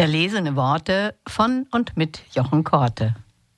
Erlesene Worte von und mit Jochen Korte.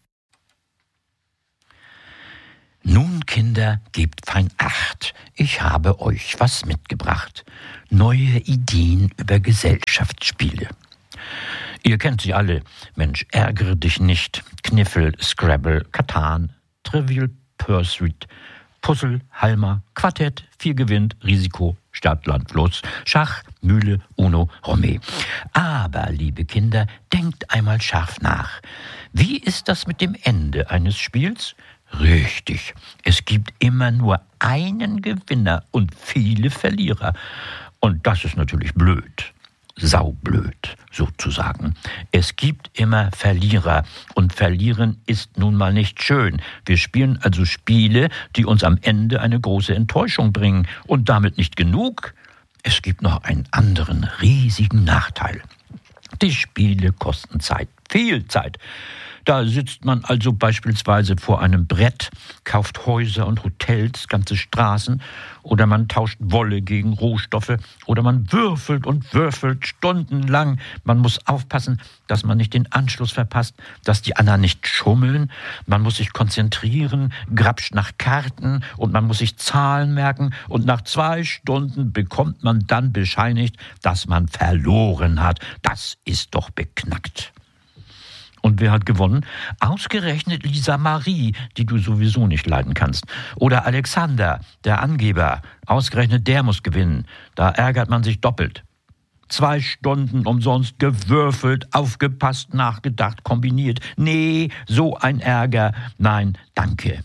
Nun, Kinder, gebt fein Acht, ich habe euch was mitgebracht. Neue Ideen über Gesellschaftsspiele. Ihr kennt sie alle. Mensch, ärgere dich nicht. Kniffel, Scrabble, Katan, Trivial Pursuit, Puzzle, Halma, Quartett, Vier gewinnt, Risiko, Stadt, Land, Fluss, Schach, Mühle, Uno, Romé. Aber, liebe Kinder, denkt einmal scharf nach. Wie ist das mit dem Ende eines Spiels? Richtig, es gibt immer nur einen Gewinner und viele Verlierer. Und das ist natürlich blöd. Saublöd, sozusagen. Es gibt immer Verlierer und Verlieren ist nun mal nicht schön. Wir spielen also Spiele, die uns am Ende eine große Enttäuschung bringen. Und damit nicht genug. Es gibt noch einen anderen riesigen Nachteil. Die Spiele kosten Zeit, viel Zeit. Da sitzt man also beispielsweise vor einem Brett, kauft Häuser und Hotels, ganze Straßen, oder man tauscht Wolle gegen Rohstoffe, oder man würfelt und würfelt stundenlang. Man muss aufpassen, dass man nicht den Anschluss verpasst, dass die anderen nicht schummeln. Man muss sich konzentrieren, grapscht nach Karten und man muss sich Zahlen merken. Und nach 2 Stunden bekommt man dann bescheinigt, dass man verloren hat. Das ist doch beknackt. Und wer hat gewonnen? Ausgerechnet Lisa Marie, die du sowieso nicht leiden kannst. Oder Alexander, der Angeber. Ausgerechnet der muss gewinnen. Da ärgert man sich doppelt. 2 Stunden umsonst gewürfelt, aufgepasst, nachgedacht, kombiniert. Nee, so ein Ärger. Nein, danke.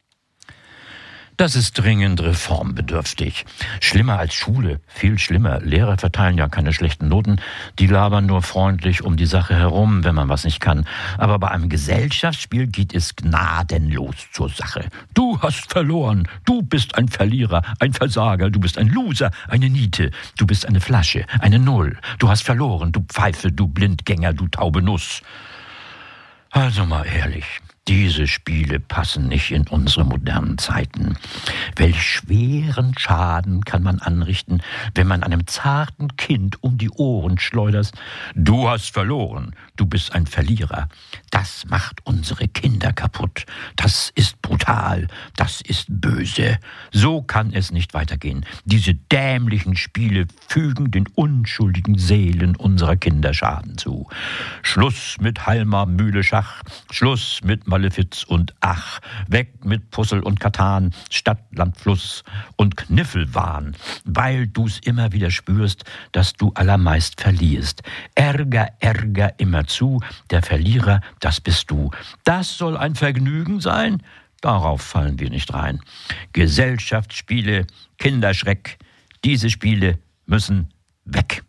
Das ist dringend reformbedürftig. Schlimmer als Schule, viel schlimmer. Lehrer verteilen ja keine schlechten Noten, die labern nur freundlich um die Sache herum, wenn man was nicht kann. Aber bei einem Gesellschaftsspiel geht es gnadenlos zur Sache. Du hast verloren, du bist ein Verlierer, ein Versager, du bist ein Loser, eine Niete, du bist eine Flasche, eine Null. Du hast verloren, du Pfeife, du Blindgänger, du taube Nuss. Also mal ehrlich. Diese Spiele passen nicht in unsere modernen Zeiten. Welch schweren Schaden kann man anrichten, wenn man einem zarten Kind um die Ohren schleudert? Du hast verloren, du bist ein Verlierer. Das macht unsere Kinder kaputt. Das ist brutal, das ist böse. So kann es nicht weitergehen. Diese dämlichen Spiele fügen den unschuldigen Seelen unserer Kinder Schaden zu. Schluss mit Halma, Mühle, Schach. Schluss mit Malefiz und Ach. Weg mit Puzzle und Katan, Stadt, Land, Fluss und Kniffelwahn, weil du's immer wieder spürst, dass du allermeist verlierst. Ärger, Ärger immerzu, der Verlierer, das bist du. Das soll ein Vergnügen sein? Darauf fallen wir nicht rein. Gesellschaftsspiele, Kinderschreck, diese Spiele müssen weg.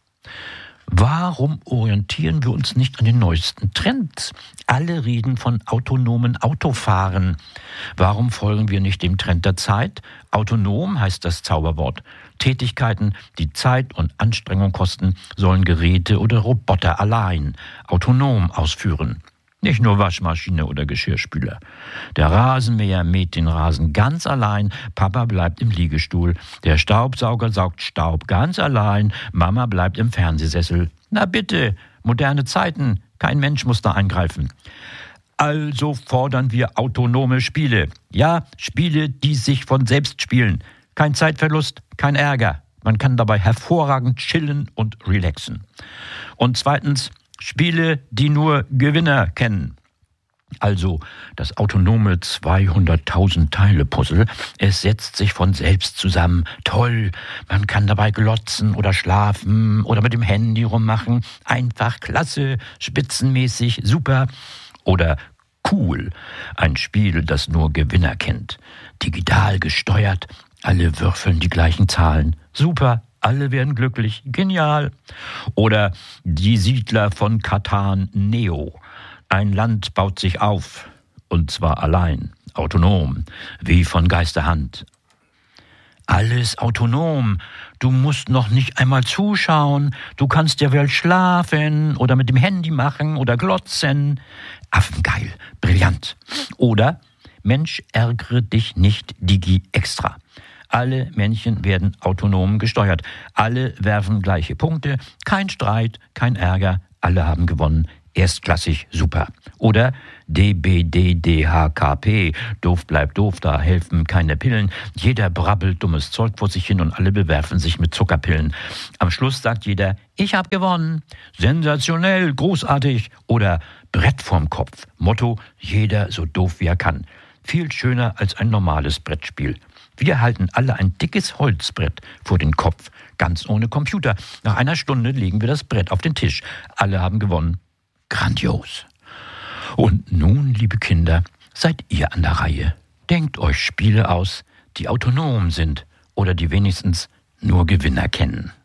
Warum orientieren wir uns nicht an den neuesten Trends? Alle reden von autonomen Autofahren. Warum folgen wir nicht dem Trend der Zeit? Autonom heißt das Zauberwort. Tätigkeiten, die Zeit und Anstrengung kosten, sollen Geräte oder Roboter allein autonom ausführen. Nicht nur Waschmaschine oder Geschirrspüler. Der Rasenmäher mäht den Rasen ganz allein, Papa bleibt im Liegestuhl. Der Staubsauger saugt Staub ganz allein, Mama bleibt im Fernsehsessel. Na bitte, moderne Zeiten, kein Mensch muss da eingreifen. Also fordern wir autonome Spiele. Ja, Spiele, die sich von selbst spielen. Kein Zeitverlust, kein Ärger. Man kann dabei hervorragend chillen und relaxen. Und zweitens, Spiele, die nur Gewinner kennen. Also das autonome 200.000 Teile-Puzzle, es setzt sich von selbst zusammen. Toll, man kann dabei glotzen oder schlafen oder mit dem Handy rummachen. Einfach klasse, spitzenmäßig, super. Oder cool, ein Spiel, das nur Gewinner kennt. Digital gesteuert, alle würfeln die gleichen Zahlen. Super. Alle werden glücklich. Genial. Oder die Siedler von Katan Neo. Ein Land baut sich auf. Und zwar allein. Autonom. Wie von Geisterhand. Alles autonom. Du musst noch nicht einmal zuschauen. Du kannst ja wohl schlafen oder mit dem Handy machen oder glotzen. Affengeil. Brillant. Oder Mensch, ärgere dich nicht, Digi extra. Alle Männchen werden autonom gesteuert. Alle werfen gleiche Punkte. Kein Streit, kein Ärger. alle haben gewonnen, erstklassig, super. Oder DBDDHKP, doof bleibt doof, da helfen keine Pillen. Jeder brabbelt dummes Zeug vor sich hin und alle bewerfen sich mit Zuckerpillen. Am Schluss sagt jeder, ich hab gewonnen, sensationell, großartig. Oder Brett vorm Kopf, Motto, jeder so doof wie er kann. Viel schöner als ein normales Brettspiel. Wir halten alle ein dickes Holzbrett vor den Kopf, ganz ohne Computer. Nach einer Stunde legen wir das Brett auf den Tisch. Alle haben gewonnen. Grandios. Und nun, liebe Kinder, seid ihr an der Reihe. Denkt euch Spiele aus, die autonom sind oder die wenigstens nur Gewinner kennen.